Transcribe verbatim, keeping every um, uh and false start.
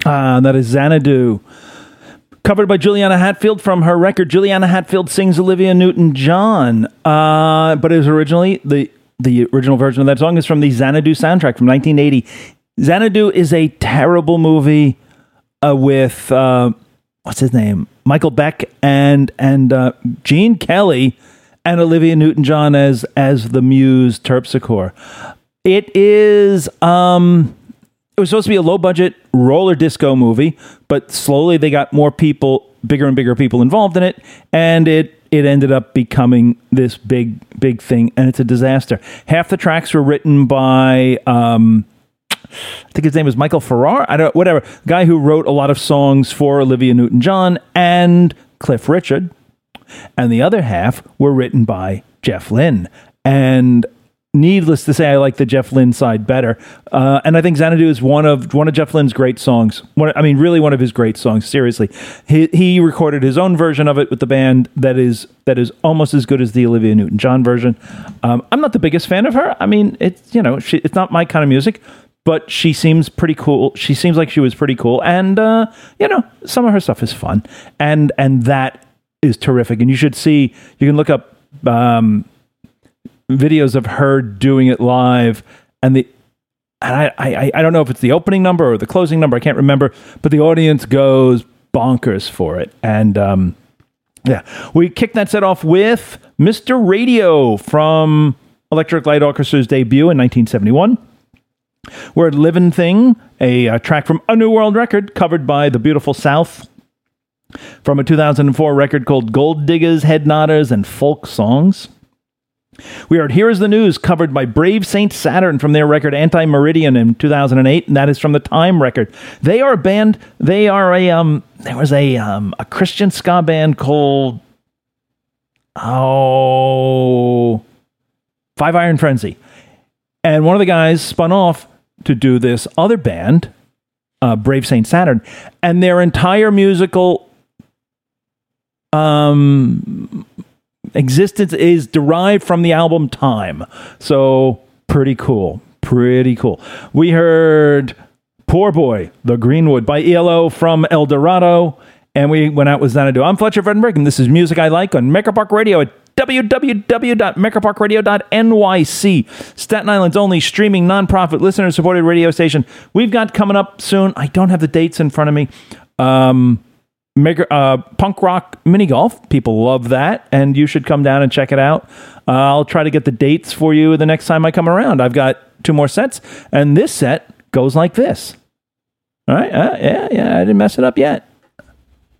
Uh, that is Xanadu. Covered by Juliana Hatfield from her record. Juliana Hatfield sings Olivia Newton-John. Uh, but it was originally, the, the original version of that song is from the Xanadu soundtrack from nineteen eighty. Xanadu is a terrible movie uh, with, uh, what's his name? Michael Beck and and uh, Gene Kelly and Olivia Newton-John as, as the muse Terpsichore. It is... Um, It was supposed to be a low-budget roller disco movie, but slowly they got more people, bigger and bigger people involved in it, and it it ended up becoming this big, big thing, and it's a disaster. Half the tracks were written by, um, I think his name was Michael Farrar, I don't, whatever, guy who wrote a lot of songs for Olivia Newton-John and Cliff Richard, and the other half were written by Jeff Lynne, and needless to say, I like the Jeff Lynne side better. Uh, and I think Xanadu is one of one of Jeff Lynne's great songs. One, I mean, really one of his great songs, seriously. He he recorded his own version of it with the band that is that is almost as good as the Olivia Newton-John version. Um, I'm not the biggest fan of her. I mean, it's, you know, she, it's not my kind of music, but she seems pretty cool. She seems like she was pretty cool. And, uh, you know, some of her stuff is fun. And, and that is terrific. And you should see, you can look up... Um, videos of her doing it live, and the and I, I I don't know if it's the opening number or the closing number, I can't remember, but the audience goes bonkers for it. And um, yeah, we kicked that set off with Mister Radio from Electric Light Orchestra's debut in nineteen seventy-one. We're at Livin' Thing, a, a track from A New World Record covered by The Beautiful South from a two thousand four record called Gold Diggers, Head Nodders, and Folk Songs. We are at Here Is the News, covered by Brave Saint Saturn from their record Anti-Meridian in two thousand eight, and that is from the Time record. They are a band, they are a, um, there was a, um, a Christian ska band called, oh, Five Iron Frenzy. And one of the guys spun off to do this other band, uh, Brave Saint Saturn, and their entire musical, um... existence is derived from the album Time. So pretty cool. Pretty cool. We heard Poor Boy, The Greenwood by E L O from El Dorado. And we went out with Xanadu. I'm Fletcher Vredenberg, and this is Music I Like on Maker Park Radio at w w w dot maker park radio dot n y c. Staten Island's only streaming nonprofit listener-supported radio station. We've got coming up soon. I don't have the dates in front of me. Um... Mega, uh, punk rock mini golf. People love that, and you should come down and check it out. Uh, I'll try to get the dates for you the next time I come around. I've got two more sets, and this set goes like this. All right? Uh, yeah, yeah, I didn't mess it up yet.